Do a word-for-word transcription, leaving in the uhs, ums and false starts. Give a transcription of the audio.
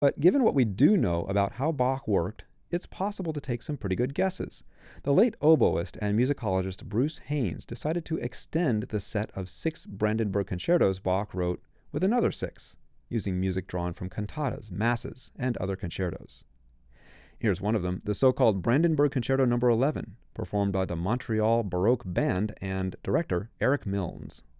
But given what we do know about how Bach worked, it's possible to take some pretty good guesses. The late oboist and musicologist Bruce Haynes decided to extend the set of six Brandenburg concertos Bach wrote with another six, using music drawn from cantatas, masses, and other concertos. Here's one of them, the so-called Brandenburg Concerto number eleven, performed by the Montreal Baroque Band and director Eric Milnes.